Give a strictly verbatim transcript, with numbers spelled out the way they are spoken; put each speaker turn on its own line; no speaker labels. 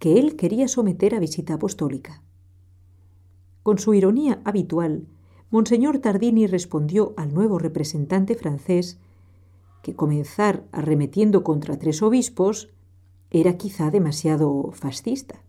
que él quería someter a visita apostólica. Con su ironía habitual, Monseñor Tardini respondió al nuevo representante francés que comenzar arremetiendo contra tres obispos era quizá demasiado fascista.